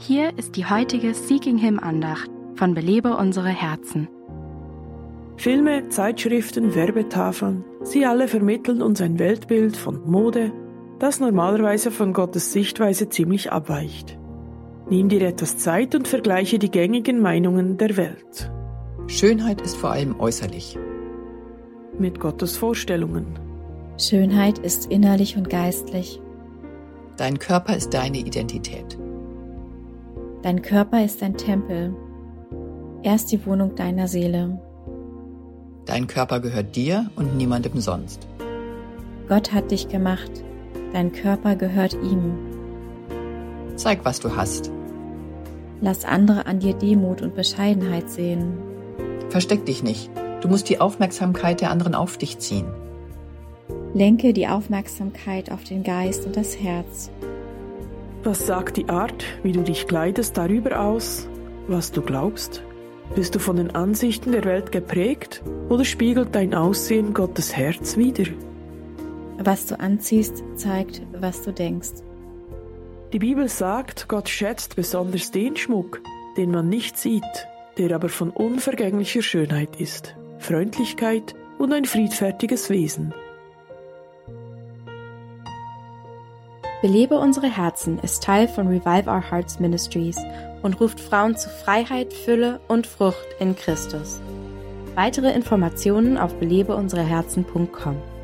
Hier ist die heutige Seeking Him Andacht von Belebe unsere Herzen. Filme, Zeitschriften, Werbetafeln, sie alle vermitteln uns ein Weltbild von Mode, das normalerweise von Gottes Sichtweise ziemlich abweicht. Nimm dir etwas Zeit und vergleiche die gängigen Meinungen der Welt. Schönheit ist vor allem äußerlich. Mit Gottes Vorstellungen. Schönheit ist innerlich und geistlich. Dein Körper ist deine Identität. Dein Körper ist ein Tempel. Er ist die Wohnung deiner Seele. Dein Körper gehört dir und niemandem sonst. Gott hat dich gemacht. Dein Körper gehört ihm. Zeig, was du hast. Lass andere an dir Demut und Bescheidenheit sehen. Versteck dich nicht. Du musst die Aufmerksamkeit der anderen auf dich ziehen. Lenke die Aufmerksamkeit auf den Geist und das Herz. Was sagt die Art, wie du dich kleidest, darüber aus, was du glaubst? Bist du von den Ansichten der Welt geprägt oder spiegelt dein Aussehen Gottes Herz wider? Was du anziehst, zeigt, was du denkst. Die Bibel sagt, Gott schätzt besonders den Schmuck, den man nicht sieht, der aber von unvergänglicher Schönheit ist, Freundlichkeit und ein friedfertiges Wesen. Belebe unsere Herzen ist Teil von Revive Our Hearts Ministries und ruft Frauen zu Freiheit, Fülle und Frucht in Christus. Weitere Informationen auf belebeunsereherzen.com.